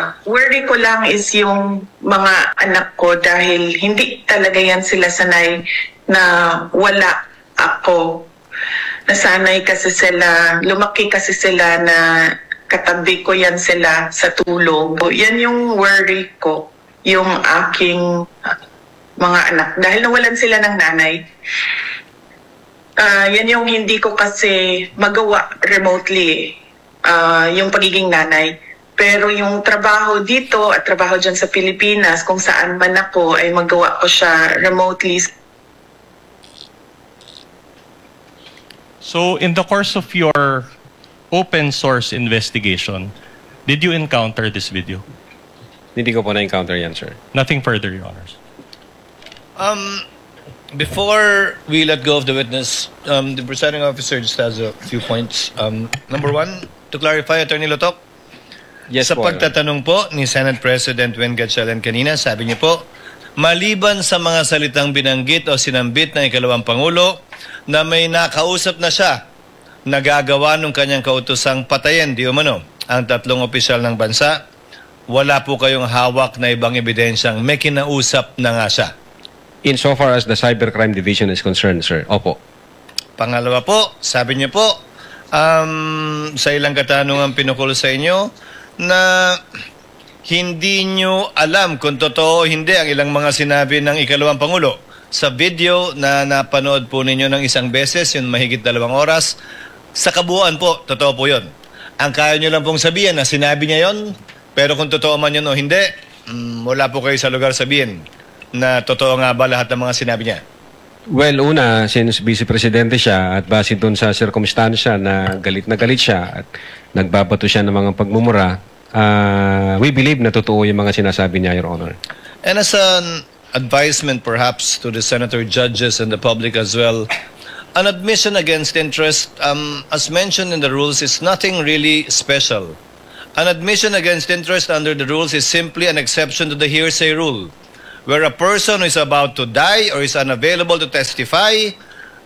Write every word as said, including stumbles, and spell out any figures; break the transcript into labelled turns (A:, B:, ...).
A: Ah, worry ko lang is yung mga anak ko dahil hindi talaga yan sila sanay na wala ako. Nasanay kasi sila, lumaki kasi sila na katabi ko yan sila sa tulog. Yan yung worry ko, yung aking mga anak. Dahil nawalan sila ng nanay. Uh, yan yung hindi ko kasi magawa remotely, uh, yung pagiging nanay. Pero yung trabaho dito at trabaho dyan sa Pilipinas, kung saan man ako, ay magawa ko siya remotely.
B: So, in the course of your open source investigation, did you encounter this video?
C: Hindi ko po na-encounter yan, sir.
B: Nothing further, Your Honors.
D: Um, before we let go of the witness, um, the presiding officer just has a few points. Um, number one, to clarify, Attorney Lotok,
C: Yes
D: sa
C: po,
D: pagtatanong po ni Senate President Wen Gatchalian kanina, sabi niyo po, maliban sa mga salitang binanggit o sinambit ng ikalawang Pangulo na may nakausap na siya nagagawa ng kanyang kautosang patayin, di umano, ang tatlong opisyal ng bansa, wala po kayong hawak na ibang ebidensyang may kinausap na nga siya.
C: Insofar as the Cybercrime Division is concerned, sir, opo.
D: Pangalawa po, sabi niyo po, um, sa ilang katanungan pinukul sa inyo, na hindi nyo alam kung totoo o hindi ang ilang mga sinabi ng ikalawang Pangulo. Sa video na napanood po ninyo ng isang beses, yun mahigit dalawang oras, sa kabuuan po, totoo po yun. Ang kaya nyo lang pong sabihin na sinabi niya yon, pero kung totoo man yun o hindi, um, wala po kayo sa lugar sabihin na totoo nga ba lahat ng mga sinabi niya.
C: Well, una, since Vice Presidente siya at base doon sa circumstansya na galit na galit siya at nagbabato siya ng mga pagmumura, uh, we believe na totoo yung mga sinasabi niya, Your Honor.
D: And as an advisement perhaps to the senator judges and the public as well, an admission against interest, um, as mentioned in the rules, is nothing really special. An admission against interest under the rules is simply an exception to the hearsay rule, where a person who is about to die or is unavailable to testify